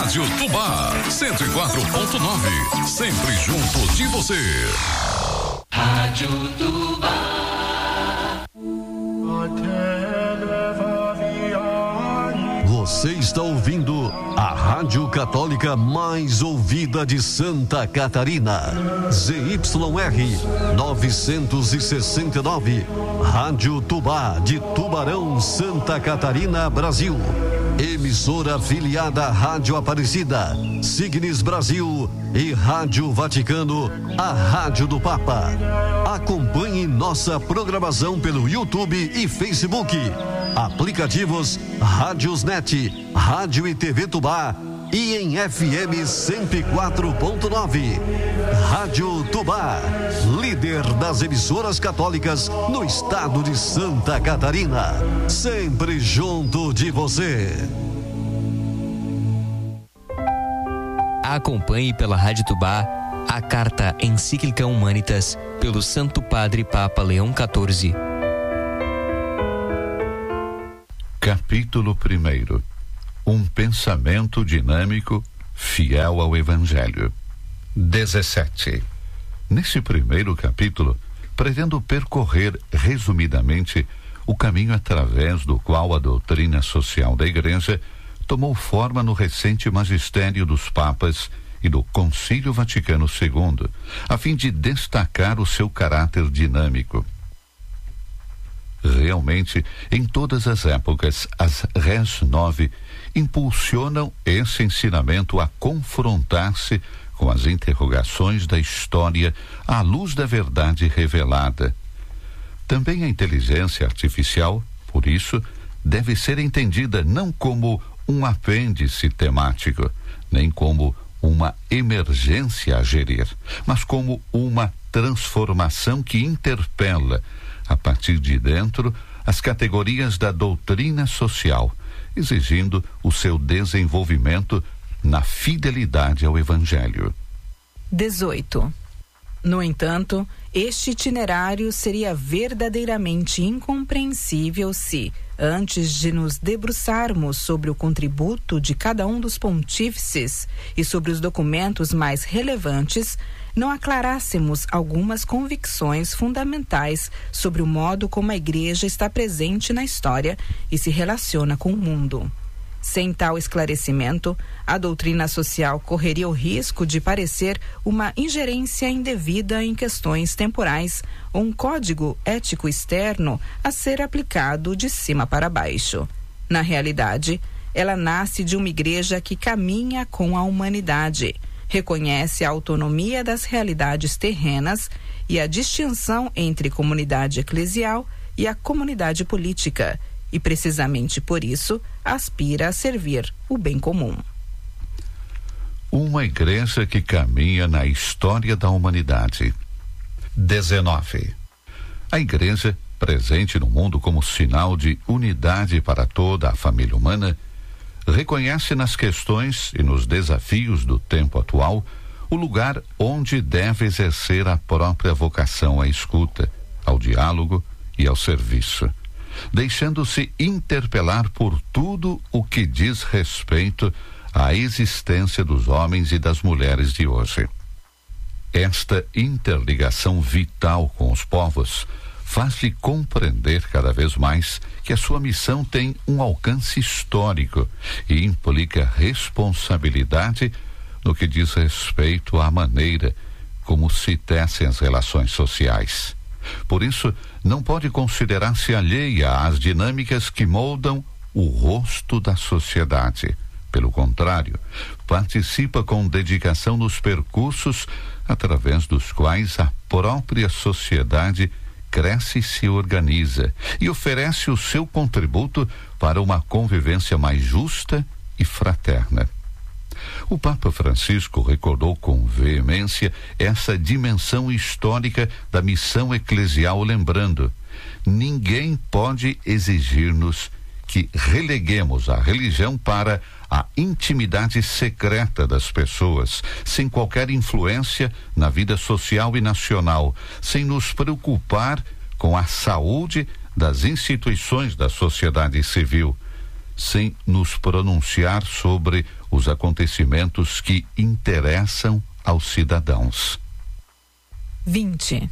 Rádio Tubá 104.9, sempre junto de você. Rádio Tubá. Você está ouvindo a Rádio Católica mais ouvida de Santa Catarina. ZYR 969, Rádio Tubá de Tubarão, Santa Catarina, Brasil. Emissora afiliada à Rádio Aparecida, Signes Brasil e Rádio Vaticano, a Rádio do Papa. Acompanhe nossa programação pelo YouTube e Facebook. Aplicativos Rádiosnet, Rádio e TV Tubá e em FM 104.9. Rádio Tubá, líder das emissoras católicas no estado de Santa Catarina. Sempre junto de você. Acompanhe pela Rádio Tubá a carta Encíclica Humanitas pelo Santo Padre Papa Leão XIV. Capítulo 1. Um pensamento dinâmico, fiel ao Evangelho. 17. Nesse primeiro capítulo, pretendo percorrer resumidamente o caminho através do qual a doutrina social da Igreja tomou forma no recente magistério dos Papas e do Concílio Vaticano II, a fim de destacar o seu caráter dinâmico. Realmente, em todas as épocas, as Res Novae impulsionam esse ensinamento a confrontar-se com as interrogações da história à luz da verdade revelada. Também a inteligência artificial, por isso, deve ser entendida não como um apêndice temático, nem como uma emergência a gerir, mas como uma transformação que interpela, a partir de dentro, as categorias da doutrina social, exigindo o seu desenvolvimento na fidelidade ao Evangelho. 18. No entanto, este itinerário seria verdadeiramente incompreensível se, antes de nos debruçarmos sobre o contributo de cada um dos pontífices e sobre os documentos mais relevantes, não aclarássemos algumas convicções fundamentais sobre o modo como a Igreja está presente na história e se relaciona com o mundo. Sem tal esclarecimento, a doutrina social correria o risco de parecer uma ingerência indevida em questões temporais ou um código ético externo a ser aplicado de cima para baixo. Na realidade, ela nasce de uma igreja que caminha com a humanidade, reconhece a autonomia das realidades terrenas e a distinção entre comunidade eclesial e a comunidade política, e precisamente por isso aspira a servir o bem comum. Uma igreja que caminha na história da humanidade. 19. A igreja, presente no mundo como sinal de unidade para toda a família humana, reconhece nas questões e nos desafios do tempo atual o lugar onde deve exercer a própria vocação à escuta, ao diálogo e ao serviço, deixando-se interpelar por tudo o que diz respeito à existência dos homens e das mulheres de hoje. Esta interligação vital com os povos faz-lhe compreender cada vez mais que a sua missão tem um alcance histórico e implica responsabilidade no que diz respeito à maneira como se tecem as relações sociais. Por isso, não pode considerar-se alheia às dinâmicas que moldam o rosto da sociedade. Pelo contrário, participa com dedicação nos percursos através dos quais a própria sociedade cresce e se organiza e oferece o seu contributo para uma convivência mais justa e fraterna. O Papa Francisco recordou com veemência essa dimensão histórica da missão eclesial, lembrando: ninguém pode exigir-nos que releguemos a religião para a intimidade secreta das pessoas, sem qualquer influência na vida social e nacional, sem nos preocupar com a saúde das instituições da sociedade civil, sem nos pronunciar sobre os acontecimentos que interessam aos cidadãos. 20.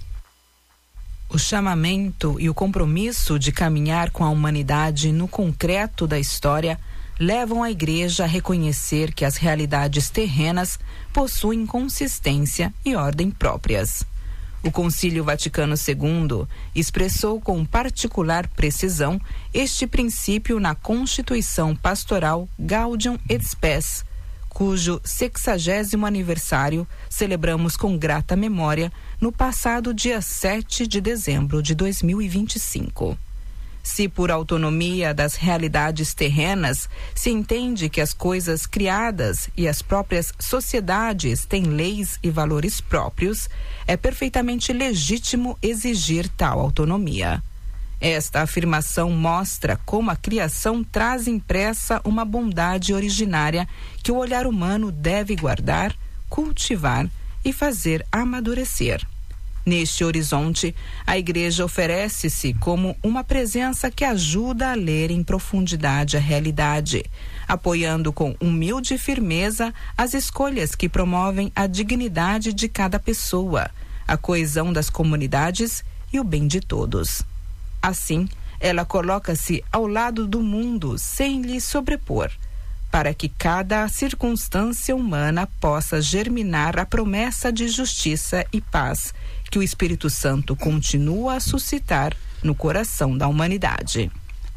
O chamamento e o compromisso de caminhar com a humanidade no concreto da história levam a Igreja a reconhecer que as realidades terrenas possuem consistência e ordem próprias. O Concílio Vaticano II expressou com particular precisão este princípio na Constituição Pastoral Gaudium et Spes, cujo 60º aniversário celebramos com grata memória no passado dia 7 de dezembro de 2025. Se por autonomia das realidades terrenas se entende que as coisas criadas e as próprias sociedades têm leis e valores próprios, é perfeitamente legítimo exigir tal autonomia. Esta afirmação mostra como a criação traz impressa uma bondade originária que o olhar humano deve guardar, cultivar e fazer amadurecer. Neste horizonte, a Igreja oferece-se como uma presença que ajuda a ler em profundidade a realidade, apoiando com humilde firmeza as escolhas que promovem a dignidade de cada pessoa, a coesão das comunidades e o bem de todos. Assim, ela coloca-se ao lado do mundo sem lhe sobrepor, para que cada circunstância humana possa germinar a promessa de justiça e paz que o Espírito Santo continua a suscitar no coração da humanidade.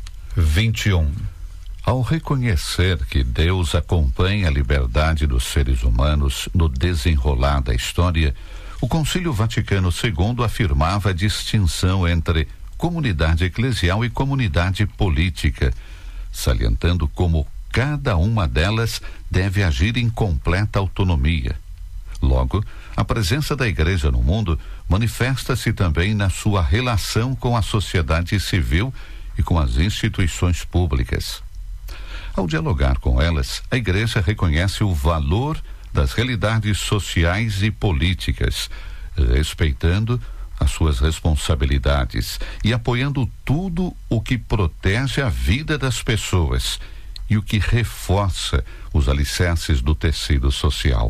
21. Ao reconhecer que Deus acompanha a liberdade dos seres humanos no desenrolar da história, o Concílio Vaticano II afirmava a distinção entre comunidade eclesial e comunidade política, salientando como cada uma delas deve agir em completa autonomia. Logo, a presença da Igreja no mundo manifesta-se também na sua relação com a sociedade civil e com as instituições públicas. Ao dialogar com elas, a Igreja reconhece o valor das realidades sociais e políticas, respeitando as suas responsabilidades e apoiando tudo o que protege a vida das pessoas e o que reforça os alicerces do tecido social.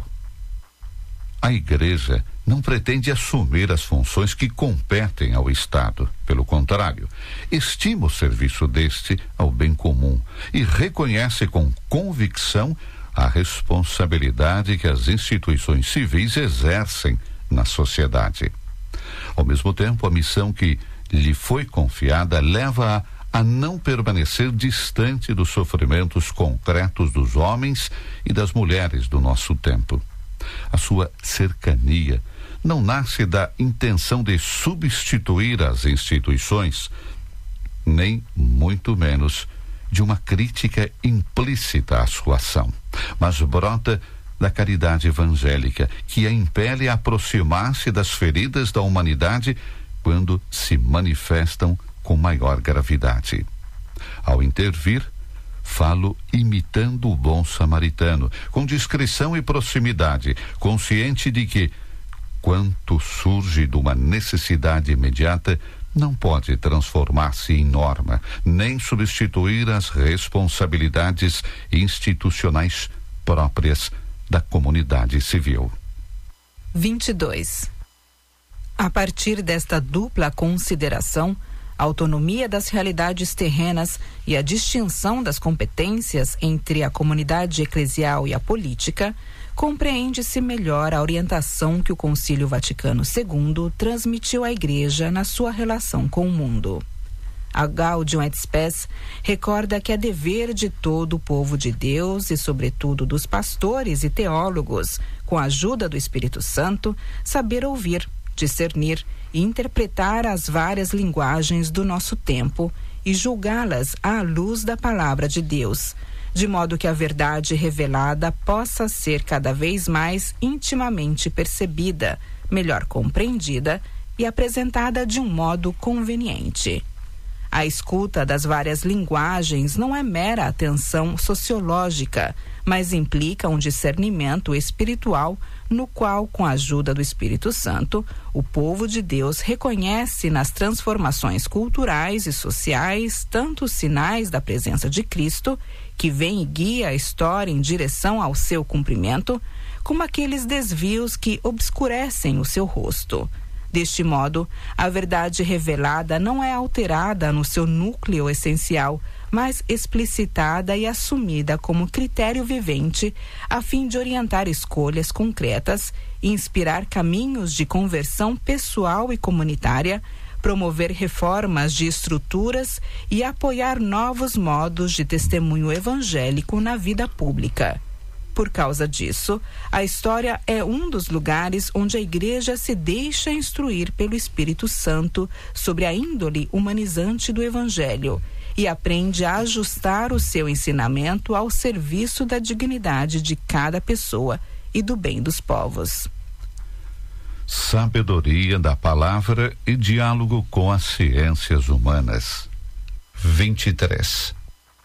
A Igreja não pretende assumir as funções que competem ao Estado. Pelo contrário, estima o serviço deste ao bem comum e reconhece com convicção a responsabilidade que as instituições civis exercem na sociedade. Ao mesmo tempo, a missão que lhe foi confiada leva-a a não permanecer distante dos sofrimentos concretos dos homens e das mulheres do nosso tempo. A sua cercania não nasce da intenção de substituir as instituições, nem muito menos de uma crítica implícita à sua ação, mas brota da caridade evangélica, que a impele a aproximar-se das feridas da humanidade quando se manifestam com maior gravidade. Ao intervir, falo imitando o bom samaritano, com discrição e proximidade, consciente de que, quanto surge de uma necessidade imediata, não pode transformar-se em norma, nem substituir as responsabilidades institucionais próprias da comunidade civil. 22. A partir desta dupla consideração, a autonomia das realidades terrenas e a distinção das competências entre a comunidade eclesial e a política, compreende-se melhor a orientação que o Concílio Vaticano II transmitiu à Igreja na sua relação com o mundo. A Gaudium et Spes recorda que é dever de todo o povo de Deus e, sobretudo, dos pastores e teólogos, com a ajuda do Espírito Santo, saber ouvir, discernir e interpretar as várias linguagens do nosso tempo e julgá-las à luz da palavra de Deus, de modo que a verdade revelada possa ser cada vez mais intimamente percebida, melhor compreendida e apresentada de um modo conveniente. A escuta das várias linguagens não é mera atenção sociológica, mas implica um discernimento espiritual no qual, com a ajuda do Espírito Santo, o povo de Deus reconhece nas transformações culturais e sociais tanto os sinais da presença de Cristo, que vem e guia a história em direção ao seu cumprimento, como aqueles desvios que obscurecem o seu rosto. Deste modo, a verdade revelada não é alterada no seu núcleo essencial, mas explicitada e assumida como critério vivente, a fim de orientar escolhas concretas, inspirar caminhos de conversão pessoal e comunitária, promover reformas de estruturas e apoiar novos modos de testemunho evangélico na vida pública. Por causa disso, a história é um dos lugares onde a Igreja se deixa instruir pelo Espírito Santo sobre a índole humanizante do Evangelho e aprende a ajustar o seu ensinamento ao serviço da dignidade de cada pessoa e do bem dos povos. Sabedoria da palavra e diálogo com as ciências humanas. 23.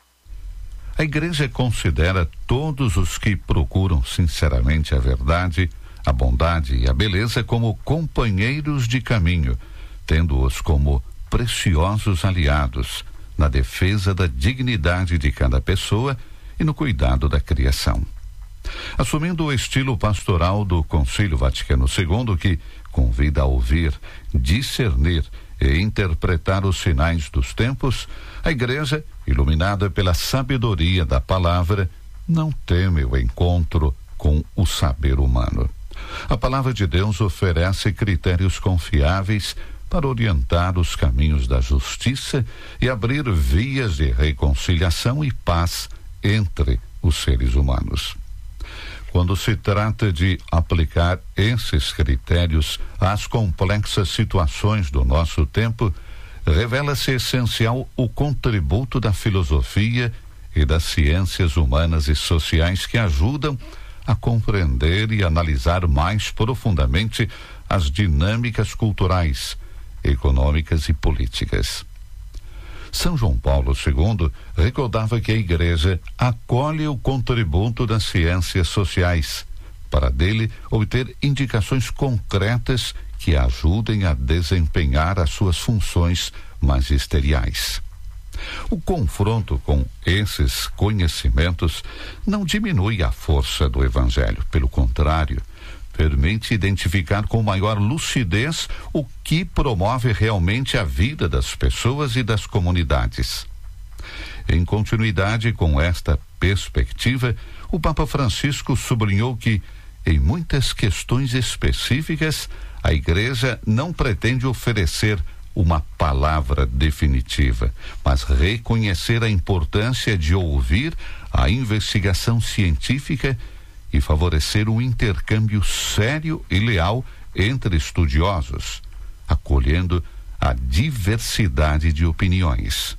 A Igreja considera todos os que procuram sinceramente a verdade, a bondade e a beleza como companheiros de caminho, tendo-os como preciosos aliados na defesa da dignidade de cada pessoa e no cuidado da criação. Assumindo o estilo pastoral do Concílio Vaticano II, que convida a ouvir, discernir e interpretar os sinais dos tempos, a Igreja, iluminada pela sabedoria da palavra, não teme o encontro com o saber humano. A palavra de Deus oferece critérios confiáveis para orientar os caminhos da justiça e abrir vias de reconciliação e paz entre os seres humanos. Quando se trata de aplicar esses critérios às complexas situações do nosso tempo, revela-se essencial o contributo da filosofia e das ciências humanas e sociais que ajudam a compreender e analisar mais profundamente as dinâmicas culturais, econômicas e políticas. São João Paulo II recordava que a Igreja acolhe o contributo das ciências sociais, para dele obter indicações concretas que ajudem a desempenhar as suas funções magisteriais. O confronto com esses conhecimentos não diminui a força do Evangelho, pelo contrário, permite identificar com maior lucidez o que promove realmente a vida das pessoas e das comunidades. Em continuidade com esta perspectiva, o Papa Francisco sublinhou que, em muitas questões específicas, a Igreja não pretende oferecer uma palavra definitiva, mas reconhecer a importância de ouvir a investigação científica e favorecer um intercâmbio sério e leal entre estudiosos, acolhendo a diversidade de opiniões.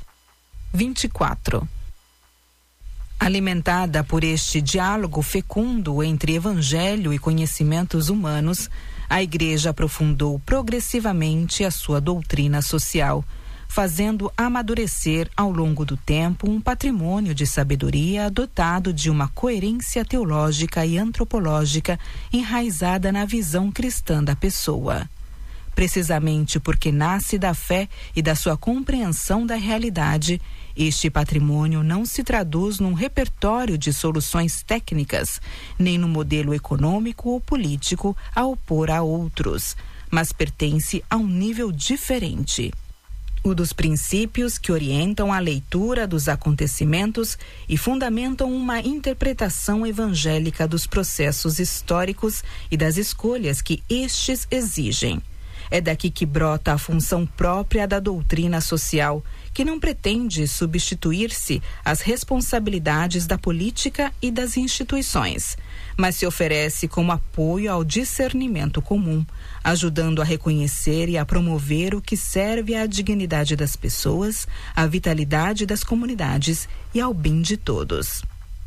24. Alimentada por este diálogo fecundo entre evangelho e conhecimentos humanos, a Igreja aprofundou progressivamente a sua doutrina social, fazendo amadurecer ao longo do tempo um patrimônio de sabedoria dotado de uma coerência teológica e antropológica enraizada na visão cristã da pessoa. Precisamente porque nasce da fé e da sua compreensão da realidade, este patrimônio não se traduz num repertório de soluções técnicas, nem no modelo econômico ou político a opor a outros, mas pertence a um nível diferente. O dos princípios que orientam a leitura dos acontecimentos e fundamentam uma interpretação evangélica dos processos históricos e das escolhas que estes exigem. É daqui que brota a função própria da doutrina social, que não pretende substituir-se às responsabilidades da política e das instituições, mas se oferece como apoio ao discernimento comum, ajudando a reconhecer e a promover o que serve à dignidade das pessoas, à vitalidade das comunidades e ao bem de todos.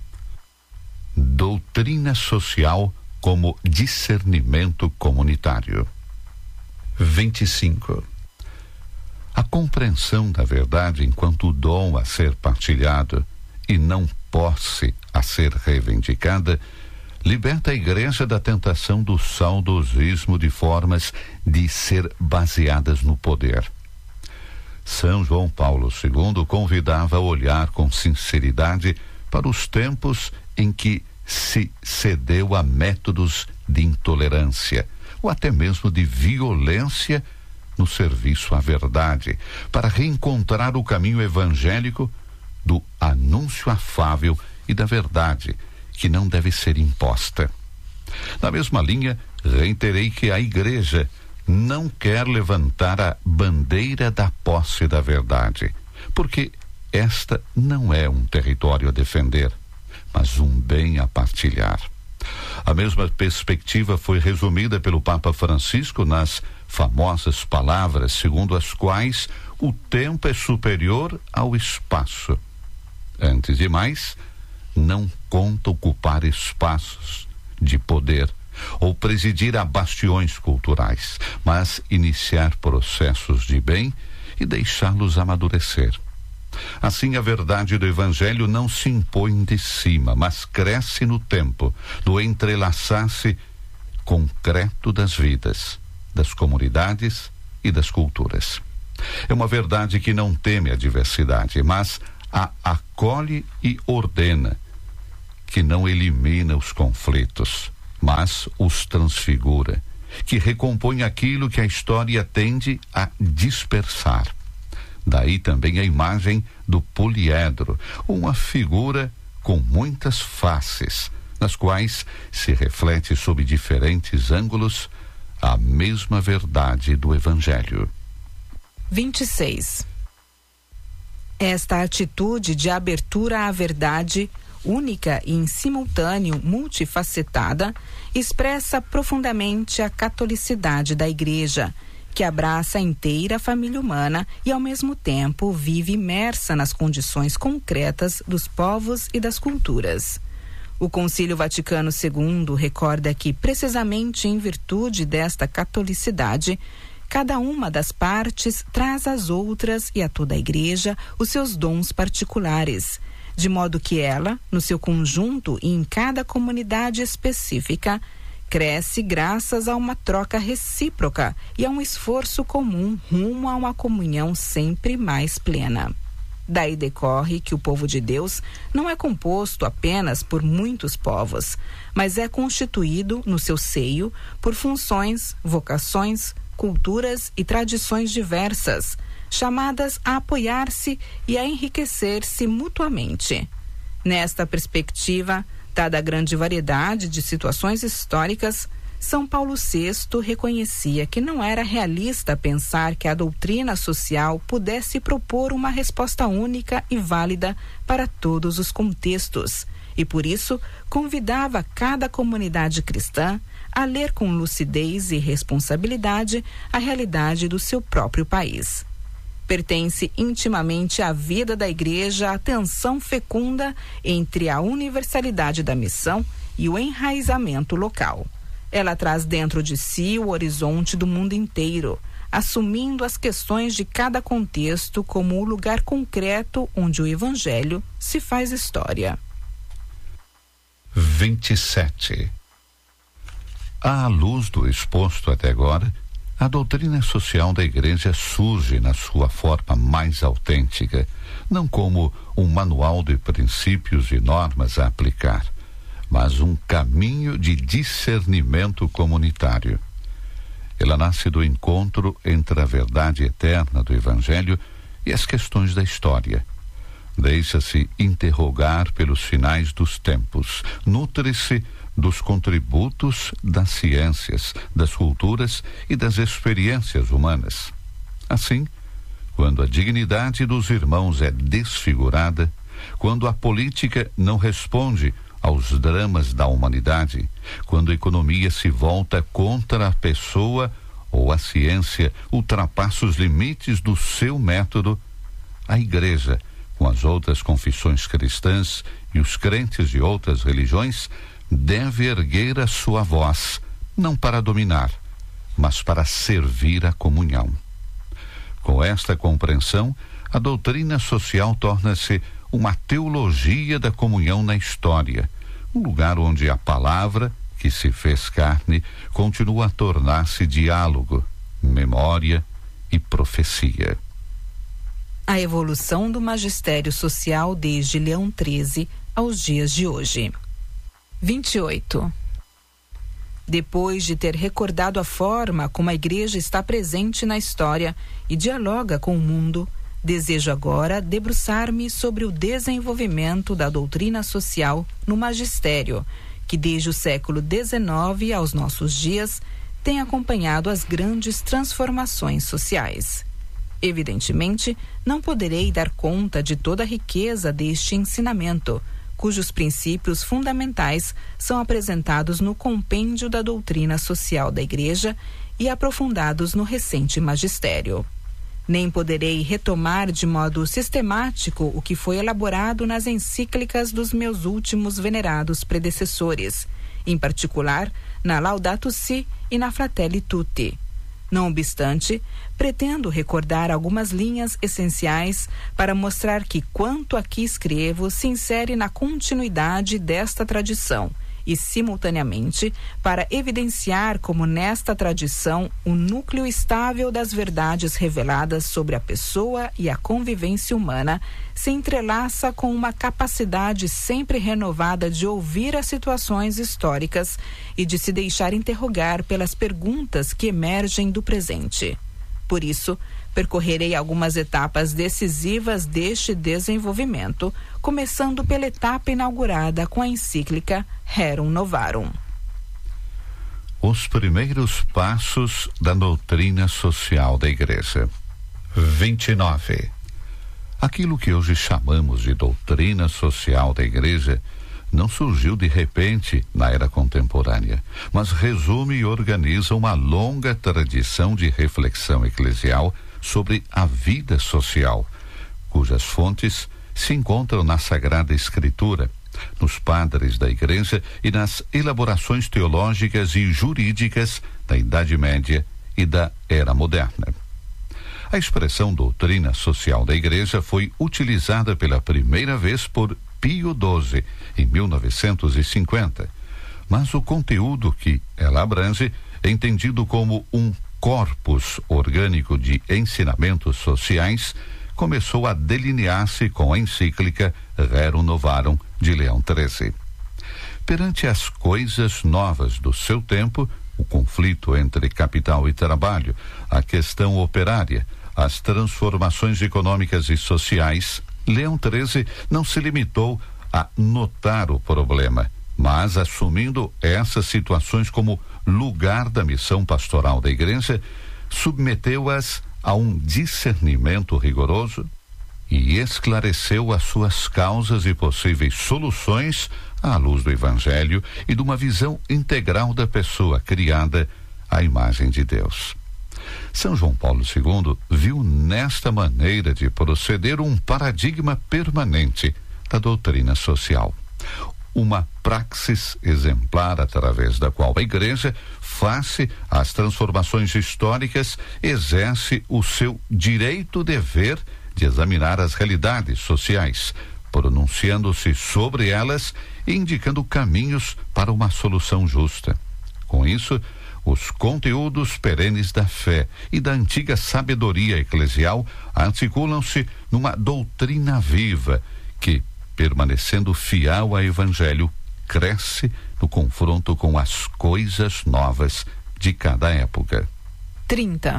Doutrina social como discernimento comunitário. 25. A compreensão da verdade enquanto dom a ser partilhado e não posse a ser reivindicada, liberta a igreja da tentação do saudosismo de formas de ser baseadas no poder. São João Paulo II convidava a olhar com sinceridade para os tempos em que se cedeu a métodos de intolerância ou até mesmo de violência no serviço à verdade, para reencontrar o caminho evangélico do anúncio afável e da verdade, que não deve ser imposta. Na mesma linha, reiterei que a igreja não quer levantar a bandeira da posse da verdade, porque esta não é um território a defender, mas um bem a partilhar. A mesma perspectiva foi resumida pelo Papa Francisco nas famosas palavras segundo as quais o tempo é superior ao espaço. Antes de mais, não conta ocupar espaços de poder ou presidir a bastiões culturais, mas iniciar processos de bem e deixá-los amadurecer. Assim, a verdade do Evangelho não se impõe de cima, mas cresce no tempo, no entrelaçar-se concreto das vidas, das comunidades e das culturas. É uma verdade que não teme a diversidade, mas a acolhe e ordena, que não elimina os conflitos, mas os transfigura, que recompõe aquilo que a história tende a dispersar. Daí também a imagem do poliedro, uma figura com muitas faces, nas quais se reflete sob diferentes ângulos a mesma verdade do Evangelho. 26. Esta atitude de abertura à verdade, única e em simultâneo multifacetada, expressa profundamente a catolicidade da Igreja, que abraça a inteira família humana e, ao mesmo tempo, vive imersa nas condições concretas dos povos e das culturas. O Concílio Vaticano II recorda que, precisamente em virtude desta catolicidade, cada uma das partes traz às outras e a toda a Igreja os seus dons particulares, de modo que ela, no seu conjunto e em cada comunidade específica, cresce graças a uma troca recíproca e a um esforço comum rumo a uma comunhão sempre mais plena. Daí decorre que o povo de Deus não é composto apenas por muitos povos, mas é constituído no seu seio por funções, vocações, culturas e tradições diversas, chamadas a apoiar-se e a enriquecer-se mutuamente. Nesta perspectiva, dada a grande variedade de situações históricas, São Paulo VI reconhecia que não era realista pensar que a doutrina social pudesse propor uma resposta única e válida para todos os contextos, e por isso convidava cada comunidade cristã a ler com lucidez e responsabilidade a realidade do seu próprio país. Pertence intimamente à vida da Igreja a tensão fecunda entre a universalidade da missão e o enraizamento local. Ela traz dentro de si o horizonte do mundo inteiro, assumindo as questões de cada contexto como o lugar concreto onde o Evangelho se faz história. 27. À luz do exposto até agora, a doutrina social da Igreja surge na sua forma mais autêntica, não como um manual de princípios e normas a aplicar, mas um caminho de discernimento comunitário. Ela nasce do encontro entre a verdade eterna do Evangelho e as questões da história. Deixa-se interrogar pelos sinais dos tempos, nutre-se dos contributos das ciências, das culturas e das experiências humanas. Assim, quando a dignidade dos irmãos é desfigurada, quando a política não responde aos dramas da humanidade, quando a economia se volta contra a pessoa ou a ciência ultrapassa os limites do seu método, a Igreja, com as outras confissões cristãs e os crentes de outras religiões, deve erguer a sua voz, não para dominar, mas para servir a comunhão. Com esta compreensão, a doutrina social torna-se uma teologia da comunhão na história, um lugar onde a palavra, que se fez carne, continua a tornar-se diálogo, memória e profecia. A evolução do magistério social desde Leão XIII aos dias de hoje. 28. Depois de ter recordado a forma como a Igreja está presente na história e dialoga com o mundo, desejo agora debruçar-me sobre o desenvolvimento da doutrina social no magistério, que desde o século XIX aos nossos dias tem acompanhado as grandes transformações sociais. Evidentemente, não poderei dar conta de toda a riqueza deste ensinamento, cujos princípios fundamentais são apresentados no compêndio da doutrina social da Igreja e aprofundados no recente magistério. Nem poderei retomar de modo sistemático o que foi elaborado nas encíclicas dos meus últimos venerados predecessores, em particular na Laudato Si e na Fratelli Tutti. Não obstante, pretendo recordar algumas linhas essenciais para mostrar que quanto aqui escrevo se insere na continuidade desta tradição e, simultaneamente, para evidenciar como nesta tradição o núcleo estável das verdades reveladas sobre a pessoa e a convivência humana se entrelaça com uma capacidade sempre renovada de ouvir as situações históricas e de se deixar interrogar pelas perguntas que emergem do presente. Por isso, percorrerei algumas etapas decisivas deste desenvolvimento, começando pela etapa inaugurada com a encíclica Rerum Novarum. Os primeiros passos da doutrina social da Igreja. 29. Aquilo que hoje chamamos de doutrina social da Igreja não surgiu de repente na era contemporânea, mas resume e organiza uma longa tradição de reflexão eclesial sobre a vida social, cujas fontes se encontram na Sagrada Escritura, nos padres da Igreja e nas elaborações teológicas e jurídicas da Idade Média e da Era Moderna. A expressão doutrina social da Igreja foi utilizada pela primeira vez por Pio XII, em 1950, mas o conteúdo que ela abrange é entendido como um corpus orgânico de ensinamentos sociais, começou a delinear-se com a encíclica Rerum Novarum de Leão XIII. Perante as coisas novas do seu tempo, o conflito entre capital e trabalho, a questão operária, as transformações econômicas e sociais, Leão XIII não se limitou a notar o problema, mas assumindo essas situações como lugar da missão pastoral da Igreja, submeteu-as a um discernimento rigoroso e esclareceu as suas causas e possíveis soluções à luz do Evangelho e de uma visão integral da pessoa criada à imagem de Deus. São João Paulo II viu nesta maneira de proceder um paradigma permanente da doutrina social. Uma praxis exemplar através da qual a Igreja, face às transformações históricas, exerce o seu direito-dever de examinar as realidades sociais, pronunciando-se sobre elas e indicando caminhos para uma solução justa. Com isso, os conteúdos perenes da fé e da antiga sabedoria eclesial articulam-se numa doutrina viva que, permanecendo fiel ao Evangelho, cresce no confronto com as coisas novas de cada época. 30.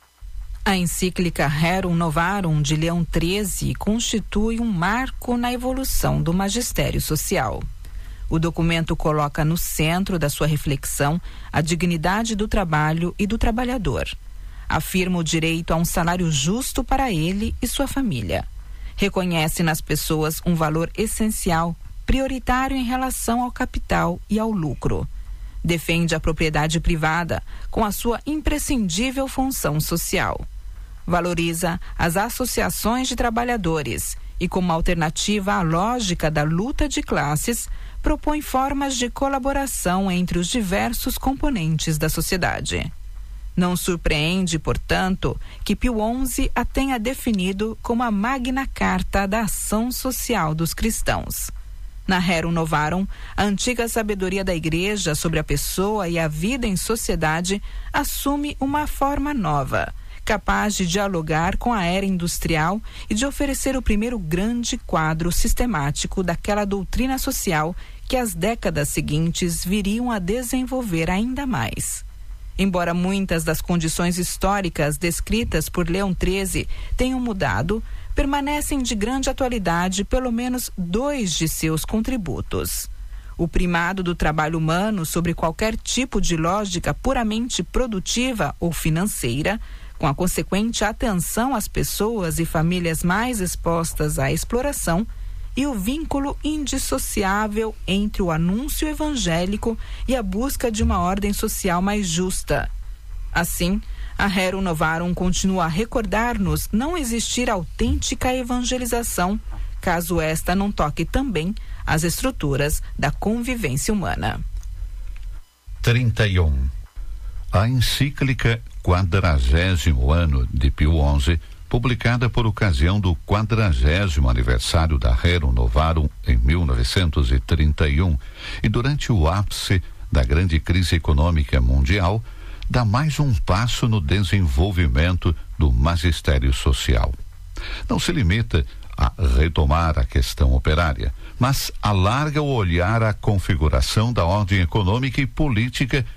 A encíclica Rerum Novarum de Leão XIII constitui um marco na evolução do magistério social. O documento coloca no centro da sua reflexão a dignidade do trabalho e do trabalhador. Afirma o direito a um salário justo para ele e sua família. Reconhece nas pessoas um valor essencial, prioritário em relação ao capital e ao lucro. Defende a propriedade privada com a sua imprescindível função social. Valoriza as associações de trabalhadores e, como alternativa à lógica da luta de classes, propõe formas de colaboração entre os diversos componentes da sociedade. Não surpreende, portanto, que Pio XI a tenha definido como a Magna Carta da ação social dos cristãos. Na Rerum Novarum, a antiga sabedoria da Igreja sobre a pessoa e a vida em sociedade assume uma forma nova, capaz de dialogar com a era industrial e de oferecer o primeiro grande quadro sistemático daquela doutrina social que as décadas seguintes viriam a desenvolver ainda mais. Embora muitas das condições históricas descritas por Leão XIII tenham mudado, permanecem de grande atualidade pelo menos 2 de seus contributos. O primado do trabalho humano sobre qualquer tipo de lógica puramente produtiva ou financeira, com a consequente atenção às pessoas e famílias mais expostas à exploração, e o vínculo indissociável entre o anúncio evangélico e a busca de uma ordem social mais justa. Assim, a Rerum Novarum continua a recordar-nos não existir autêntica evangelização, caso esta não toque também as estruturas da convivência humana. 31. A encíclica 40º ano de Pio XI, publicada por ocasião do 40º aniversário da Rerum Novarum em 1931 e durante o ápice da grande crise econômica mundial, dá mais um passo no desenvolvimento do magistério social. Não se limita a retomar a questão operária, mas alarga o olhar à configuração da ordem econômica e política